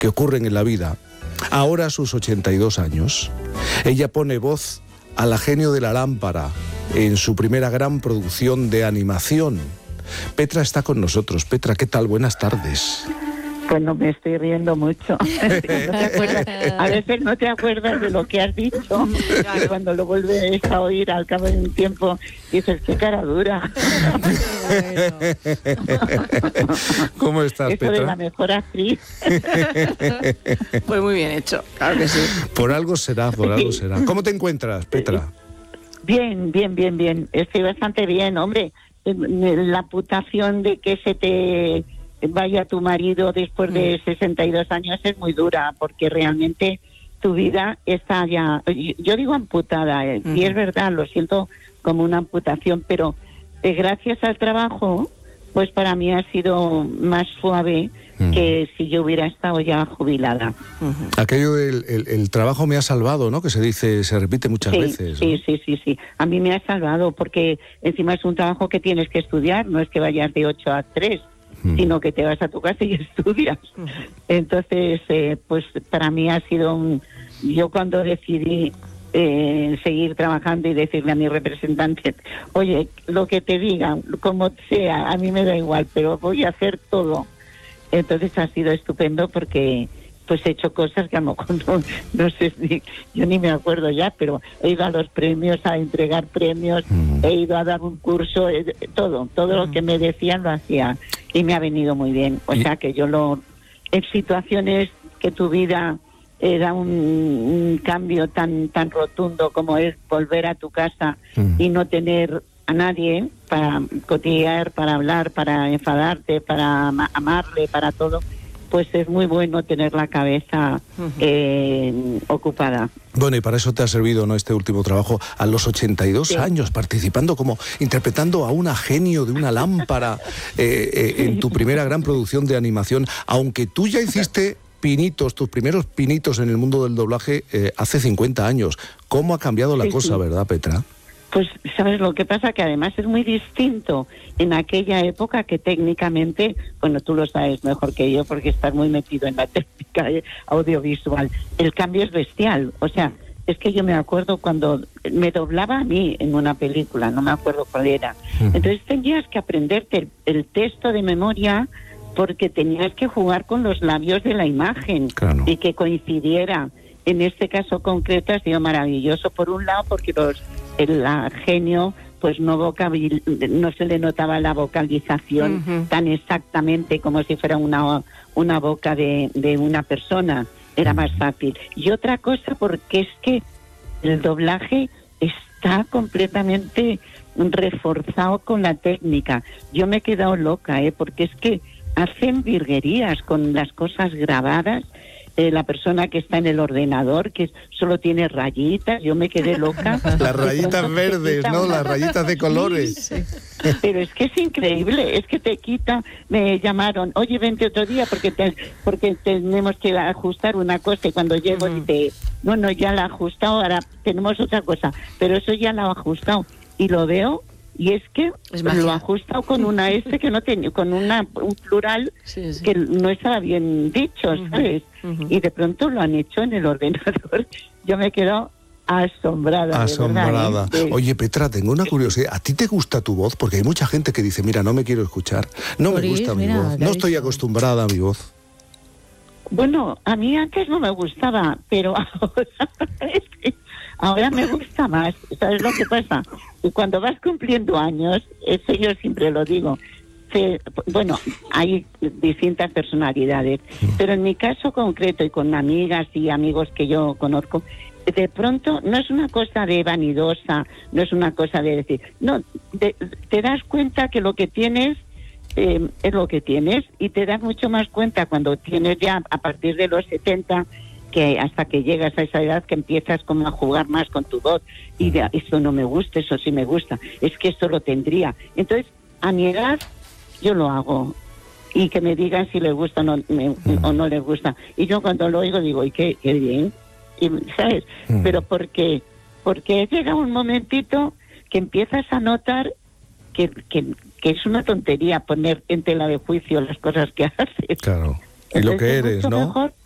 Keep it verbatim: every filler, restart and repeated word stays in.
que ocurren en la vida. Ahora a sus ochenta y dos años, ella pone voz a la genio de la lámpara en su primera gran producción de animación. Petra está con nosotros. Petra, ¿qué tal? Buenas tardes. Pues no me estoy riendo mucho. No te acuerdas, a veces no te acuerdas de lo que has dicho. Claro. Y cuando lo vuelves a oír al cabo de un tiempo, dices, qué cara dura. ¿Cómo estás, Eso Petra? de la mejor actriz. Pues muy bien hecho, claro que sí. Por algo será, por algo será. ¿Cómo te encuentras, Petra? Bien, bien, bien, bien. Estoy bastante bien, hombre. La amputación de que se te vaya tu marido después de sesenta y dos años es muy dura, porque realmente tu vida está ya, yo digo amputada, eh, uh-huh. y es verdad, lo siento como una amputación, pero eh, gracias al trabajo, pues para mí ha sido más suave uh-huh. que si yo hubiera estado ya jubilada. Uh-huh. Aquello del el, el trabajo me ha salvado, ¿no? Que se dice, se repite muchas sí, veces. Sí, ¿no? sí, sí, sí. A mí me ha salvado, porque encima es un trabajo que tienes que estudiar, no es que vayas de ocho a tres, sino que te vas a tu casa y estudias. Entonces, eh, pues para mí ha sido un... Yo cuando decidí eh, seguir trabajando y decirle a mi representante, oye, lo que te digan, como sea, a mí me da igual, pero voy a hacer todo. Entonces ha sido estupendo porque pues he hecho cosas que a lo mejor no, no sé, ni, yo ni me acuerdo ya, pero he ido a los premios, a entregar premios, uh-huh. he ido a dar un curso, eh, todo, todo uh-huh. lo que me decían lo hacía y me ha venido muy bien. O sea que yo lo, en situaciones que tu vida era un, un cambio tan, tan rotundo como es volver a tu casa uh-huh. y no tener a nadie para cotillear, para hablar, para enfadarte, para ama- amarle, para todo, pues es muy bueno tener la cabeza eh, ocupada. Bueno, y para eso te ha servido, ¿no?, este último trabajo a los ochenta y dos sí. años, participando como, interpretando a una genio de una lámpara eh, eh, en tu primera gran producción de animación, aunque tú ya hiciste pinitos, tus primeros pinitos en el mundo del doblaje eh, hace cincuenta años. ¿Cómo ha cambiado la sí, cosa, sí. verdad, Petra? Pues, ¿sabes lo que pasa? Que además es muy distinto en aquella época que técnicamente, bueno, tú lo sabes mejor que yo porque estás muy metido en la técnica audiovisual. El cambio es bestial. O sea, es que yo me acuerdo cuando me doblaba a mí en una película, no me acuerdo cuál era. Uh-huh. Entonces tenías que aprenderte el, el texto de memoria porque tenías que jugar con los labios de la imagen claro. y que coincidiera. En este caso concreto ha sido maravilloso, por un lado porque los el genio pues no vocabil, no se le notaba la vocalización uh-huh. tan exactamente como si fuera una una boca de, de una persona, era uh-huh. más fácil. Y otra cosa porque es que el doblaje está completamente reforzado con la técnica. Yo me he quedado loca, ¿eh? Porque es que hacen virguerías con las cosas grabadas. Eh, la persona que está en el ordenador, que solo tiene rayitas, yo me quedé loca. Las rayitas verdes, ¿no? Las rayitas de colores. Sí, sí. Pero es que es increíble, es que te quita, me llamaron, oye, vente otro día porque te, porque tenemos que ajustar una cosa y cuando llego uh-huh. dice, no, no, ya la he ajustado, ahora tenemos otra cosa, pero eso ya la he ajustado y lo veo. Y es que es lo ha ajustado con una S que no tenía, con una un plural sí, sí. que no estaba bien dicho, ¿sabes? Uh-huh. Y de pronto lo han hecho en el ordenador. Yo me quedo asombrada. Asombrada. De verdad, ¿eh? Oye, Petra, tengo una curiosidad. ¿A ti te gusta tu voz? Porque hay mucha gente que dice, mira, no me quiero escuchar, no Boris, me gusta mira, mi voz, no estoy acostumbrada a mi voz. Bueno, a mí antes no me gustaba, pero ahora es que ahora me gusta más. ¿Sabes lo que pasa? Y cuando vas cumpliendo años, eso yo siempre lo digo, se, bueno, hay distintas personalidades, pero en mi caso concreto y con amigas y amigos que yo conozco, de pronto no es una cosa de vanidosa, no es una cosa de decir, no, de, te das cuenta que lo que tienes eh, es lo que tienes y te das mucho más cuenta cuando tienes ya a partir de los setenta, que hasta que llegas a esa edad que empiezas como a jugar más con tu voz y de, eso no me gusta, eso sí me gusta, es que esto lo tendría. Entonces, a mi edad yo lo hago y que me digan si les gusta o no, me, mm. o no les gusta. Y yo cuando lo oigo digo, y qué, qué bien, y, ¿sabes? Mm. Pero porque porque llega un momentito que empiezas a notar que, que, que es una tontería poner en tela de juicio las cosas que haces. Claro, y entonces, lo que eres, ¿no? Mejor,